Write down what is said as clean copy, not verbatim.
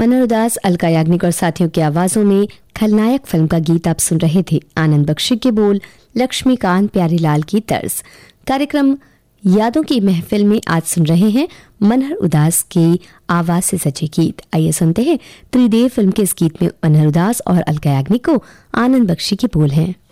मनहर उदास, अलका याग्निक और साथियों की आवाज़ों में खलनायक फिल्म का गीत आप सुन रहे थे। आनंद बख्शी के बोल, लक्ष्मीकांत प्यारीलाल की तर्ज। कार्यक्रम यादों की महफिल में आज सुन रहे हैं मनहर उदास की आवाज़ से सजे गीत। आइए सुनते हैं त्रिदेव फिल्म के इस गीत में मनहर उदास और अलका याग्निक को आनंद बख्शी के बोल हैं।